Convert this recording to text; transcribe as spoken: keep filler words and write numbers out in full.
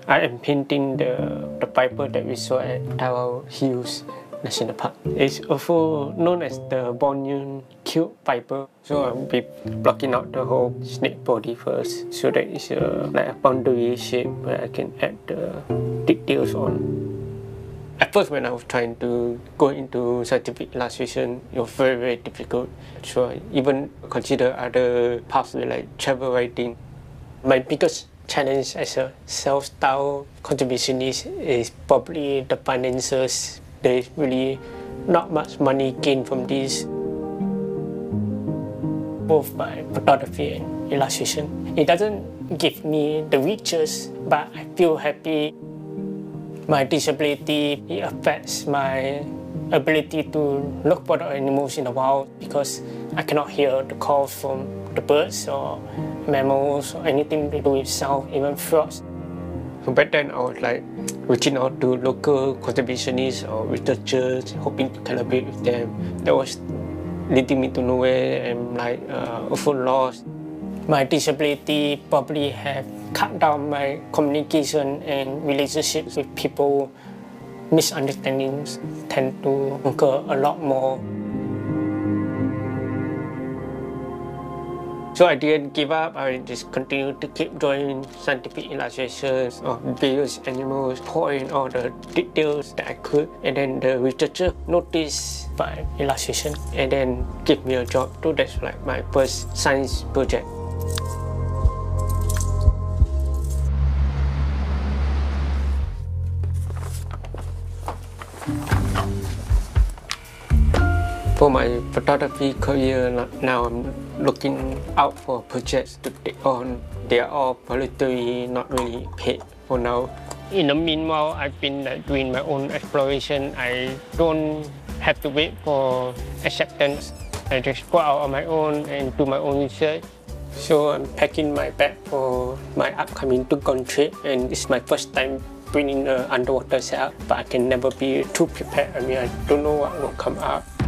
I am painting the, the viper that we saw at Tower Hills National Park. It's also known as the Bornean cube viper. So I'll be blocking out the whole snake body first, so that it's a, like a boundary shape where I can add the details on. At first, when I was trying to go into scientific illustration, it was very, very difficult. So I even consider other paths like travel writing. My biggest challenge as a self-styled contributionist is probably the finances. There is really not much money gained from this, both by photography and illustration. It doesn't give me the riches, but I feel happy. My disability, it affects my ability to look for the animals in the wild because I cannot hear the calls from the birds or mammals or anything to do with sound, even frogs. So back then I was like reaching out to local conservationists or researchers, hoping to collaborate with them. That was leading me to nowhere and like uh, also lost. My disability probably have cut down my communication and relationships with people. Misunderstandings tend to occur a lot more. So I didn't give up. I just continued to keep drawing scientific illustrations of various animals, pour in all the details that I could. And then the researcher noticed my illustration and then gave me a job. So that's like my first science project. For my photography career, now I'm looking out for projects to take on. They are all voluntary, not really paid for now. In the meanwhile, I've been uh, doing my own exploration. I don't have to wait for acceptance. I just go out on my own and do my own research. So I'm packing my bag for my upcoming Tukon trip, and it's my first time bringing an underwater setup, but I can never be too prepared. I mean, I don't know what will come up.